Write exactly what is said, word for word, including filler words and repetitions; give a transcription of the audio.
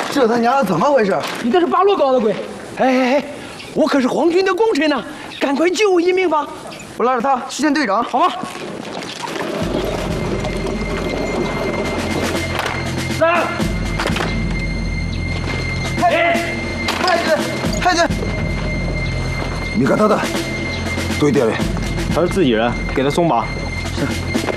这他娘的怎么回事？ 你这是八路搞的鬼！哎哎哎，我可是皇军的功臣呢，赶快救我一命吧！ 我拉着他去见队长， 好吧？三，太太君，太君， 你看他的，对点嘞。 他是自己人，给他松绑。 是。